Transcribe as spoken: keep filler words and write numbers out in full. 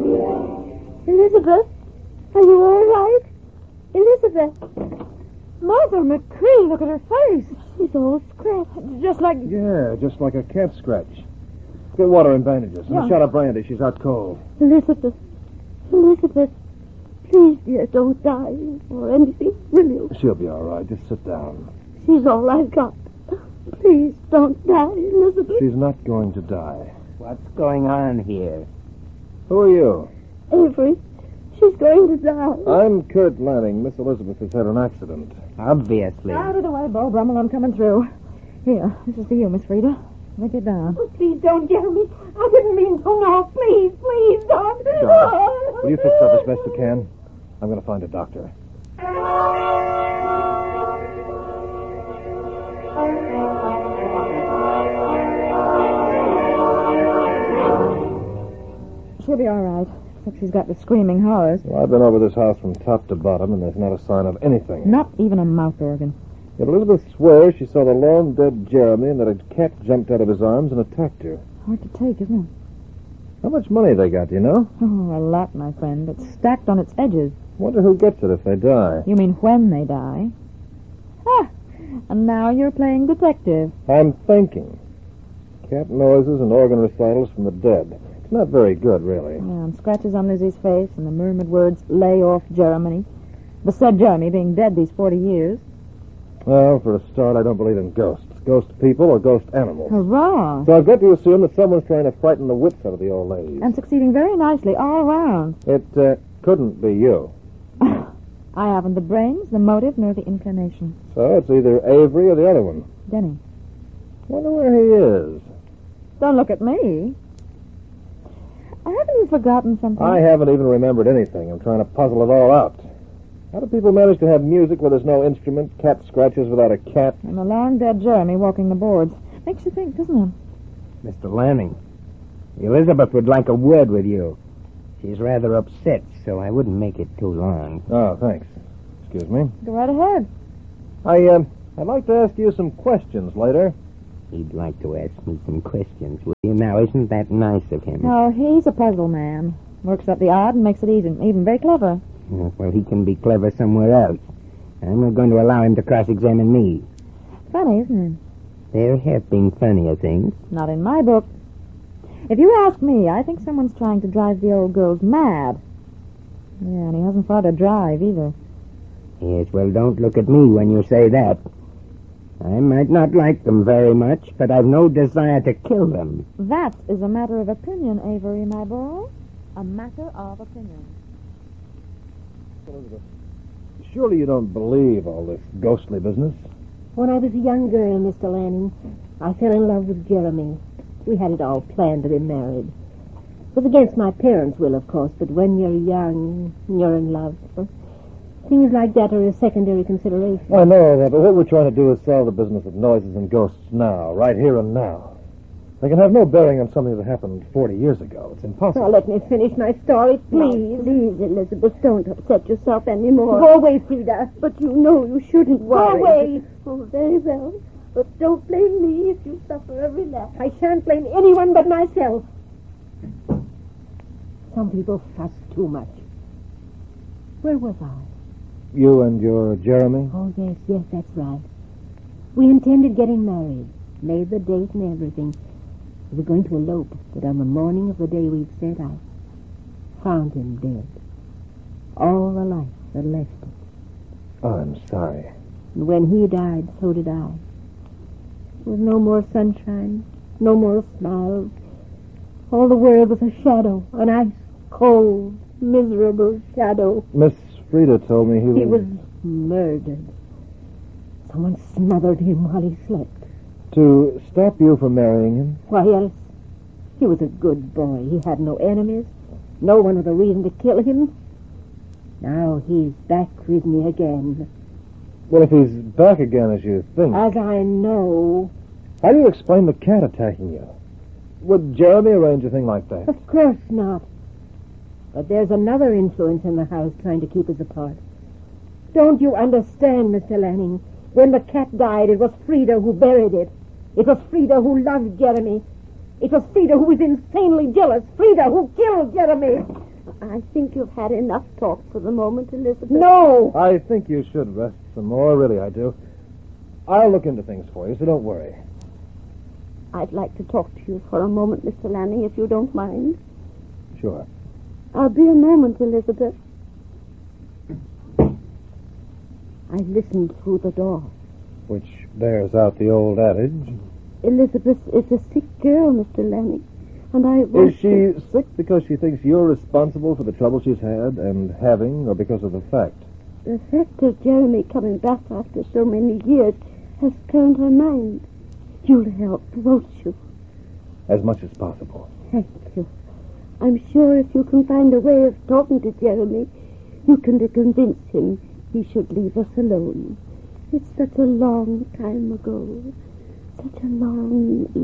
Elizabeth, are you all right? Elizabeth. Mother McCree, look at her face. She's all scratched. Just like... Yeah, just like a cat scratch. Get water and bandages. And Yeah. a shot of brandy. She's out cold. Elizabeth. Elizabeth. Please, dear, don't die or anything, will you? She'll be all right. Just sit down. She's all I've got. Please, don't die, Elizabeth. She's not going to die. What's going on here? Who are you? Avery, she's going to die. I'm Kurt Lanning. Miss Elizabeth has had an accident. Obviously. Out of the way, Bo Brummel, I'm coming through. Here, this is for you, Miss Frida. Lay it down. Oh, please don't, Jeremy. I didn't mean to. No, please, please don't. Darling, will you fix up as best you can? I'm going to find a doctor. She'll be all right, except she's got the screaming horrors. Well, I've been over this house from top to bottom, and there's not a sign of anything. Not even a mouth organ. Yet Elizabeth swears she saw the lone dead Jeremy and that a cat jumped out of his arms and attacked her. Hard to take, isn't it? How much money they got, do you know? Oh, a lot, my friend. It's stacked on its edges. Wonder who gets it if they die. You mean when they die? Ah, and now you're playing detective. I'm thinking. Cat noises and organ recitals from the dead. It's not very good, really. Yeah, and scratches on Lizzie's face and the murmured words, lay off Germany. The said Jeremy being dead these forty years. Well, for a start, I don't believe in ghosts. Ghost people or ghost animals. Hurrah! So I've got to assume that someone's trying to frighten the wits out of the old lady. And succeeding very nicely all around. It uh, couldn't be you. I haven't the brains, the motive, nor the inclination. So it's either Avery or the other one. Denny. Wonder where he is. Don't look at me. Haven't you forgotten something? I haven't even remembered anything. I'm trying to puzzle it all out. How do people manage to have music where there's no instrument, cat scratches without a cat? And a long-dead Jeremy walking the boards. Makes you think, doesn't it? Mister Lanning, Elizabeth would like a word with you. She's rather upset, so I wouldn't make it too long. Oh, thanks. Excuse me. Go right ahead. I, um, I'd like to ask you some questions later. He'd like to ask me some questions, would you? Now, isn't that nice of him? Oh, he's a puzzle man. Works up the odd and makes it easy, even very clever. Uh, Well, he can be clever somewhere else. I'm not going to allow him to cross-examine me. Funny, isn't it? There have been funnier things. Not in my book. If you ask me, I think someone's trying to drive the old girls mad. Yeah, and he hasn't far to drive, either. Yes, well, don't look at me when you say that. I might not like them very much, but I've no desire to kill them. That is a matter of opinion, Avery, my boy. A matter of opinion. Elizabeth, surely you don't believe all this ghostly business? When I was a young girl, Mister Lanning, I fell in love with Jeremy. We had it all planned to be married. It was against my parents' will, of course, but when you're young, you're in love. Things like that are a secondary consideration. I know that, but what we're trying to do is solve the business of noises and ghosts now, right here and now. They can have no bearing on something that happened forty years ago. It's impossible. Now, let me finish my story, please. Now, please, Elizabeth, don't upset yourself anymore. Go away, Frida. But you know you shouldn't worry. Go away. Oh, very well. But don't blame me if you suffer a relapse. I shan't blame anyone but myself. Some people fuss too much. Where was I? You and your Jeremy? Oh, yes, yes, that's right. We intended getting married, made the date and everything. We were going to elope, but on the morning of the day we'd set out, found him dead. All the life that left it. Oh, I'm sorry. And when he died, so did I. There was no more sunshine, no more smiles. All the world was a shadow, an ice cold, miserable shadow. Miss Frida told me he was... He was murdered. Someone smothered him while he slept. To stop you from marrying him? Why, yes. He was a good boy. He had no enemies. No one with a reason to kill him. Now he's back with me again. Well, if he's back again as you think... As I know. How do you explain the cat attacking you? Would Jeremy arrange a thing like that? Of course not. But there's another influence in the house trying to keep us apart. Don't you understand, Mister Lanning? When the cat died, it was Frida who buried it. It was Frida who loved Jeremy. It was Frida who was insanely jealous. Frida who killed Jeremy. I think you've had enough talk for the moment, Elizabeth. No! I think you should rest some more. Really, I do. I'll look into things for you, so don't worry. I'd like to talk to you for a moment, Mister Lanning, if you don't mind. Sure. I'll be a moment, Elizabeth. I listened through the door. Which bears out the old adage. Elizabeth is a sick girl, Mister Lanning. And I want Is she sick because she thinks you're responsible for the trouble she's had and having, or because of the fact? The fact of Jeremy coming back after so many years has turned her mind. You'll help, won't you? As much as possible. Thank you. I'm sure if you can find a way of talking to Jeremy, you can convince him he should leave us alone. It's such a long time ago. Such a long,